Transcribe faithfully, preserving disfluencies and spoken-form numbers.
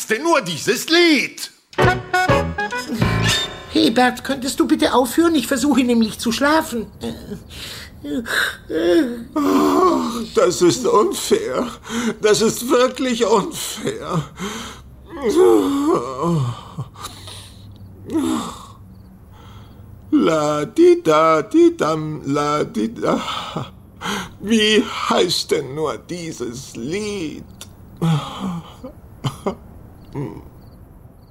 denn nur dieses Lied? Hey Bert, könntest du bitte aufhören? Ich versuche nämlich zu schlafen. Oh, das ist unfair. Das ist wirklich unfair. La di da di dam la di da. Wie heißt denn nur dieses Lied?